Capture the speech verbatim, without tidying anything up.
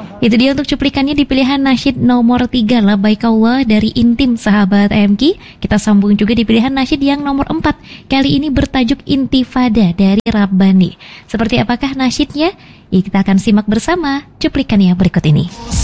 Itu dia untuk cuplikannya di pilihan nasyid nomor tiga, Labaikallah dari Intim sahabat A M K. Kita sambung juga di pilihan nasyid yang nomor empat. Kali ini bertajuk Intifada dari Rabbani. Seperti apakah nasyidnya? Ya, kita akan simak bersama cuplikannya berikut ini.